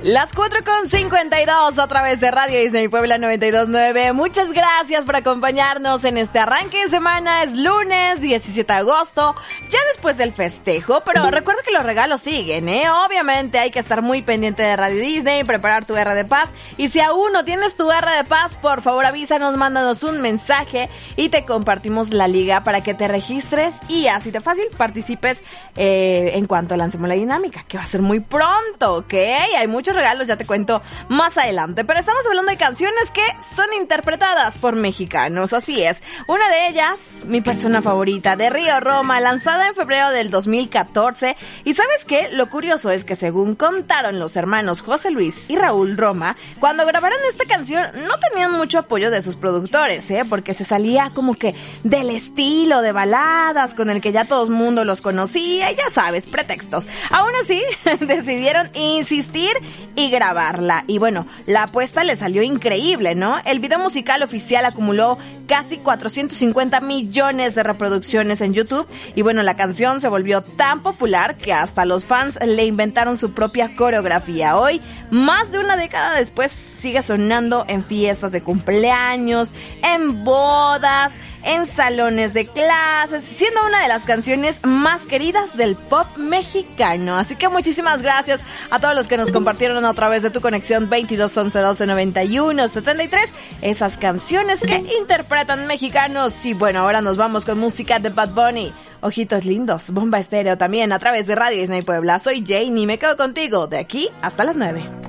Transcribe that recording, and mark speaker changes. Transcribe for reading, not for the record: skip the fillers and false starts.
Speaker 1: Las 4:52 a través de Radio Disney Puebla 92.9. Muchas gracias por acompañarnos en este arranque de semana. Es lunes 17 de agosto, ya después del festejo, pero recuerda que los regalos siguen, Obviamente hay que estar muy pendiente de Radio Disney, preparar tu R de Paz. Y si aún no tienes tu R de Paz, por favor avísanos, mándanos un mensaje y te compartimos la liga para que te registres y así de fácil participes en cuanto lancemos la dinámica, que va a ser muy pronto, ¿ok? Hay muchos regalos, ya te cuento más adelante, pero estamos hablando de canciones que son interpretadas por mexicanos, así es. Una de ellas, mi persona favorita, de Río Roma, lanzada en febrero del 2014, y ¿sabes qué? Lo curioso es que según contaron los hermanos José Luis y Raúl Roma, cuando grabaron esta canción no tenían mucho apoyo de sus productores, porque se salía como que del estilo de baladas con el que ya todo el mundo los conocía, y ya sabes, pretextos. Aún así, decidieron insistir y grabarla. Y bueno, la apuesta le salió increíble, ¿no? El video musical oficial acumuló casi 450 millones de reproducciones en YouTube. Y bueno, la canción se volvió tan popular que hasta los fans le inventaron su propia coreografía. Hoy, más de una década después, sigue sonando en fiestas de cumpleaños, en bodas, en salones de clases, siendo una de las canciones más queridas del pop mexicano. Así que muchísimas gracias a todos los que nos compartieron a través de tu conexión 22 11 12 91 73 esas canciones que interpretan mexicanos. Y bueno, ahora nos vamos con música de Bad Bunny. Ojitos lindos, Bomba Estéreo también a través de Radio Disney Puebla. Soy Jane y me quedo contigo de aquí hasta las 9.